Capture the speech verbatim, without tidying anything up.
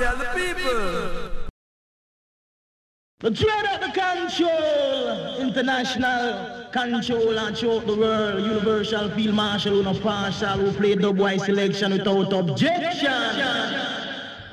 tell the people. The trade up the control, international control and throughout the world, universal field marshal, who no partial, who play dub wise selection without objection.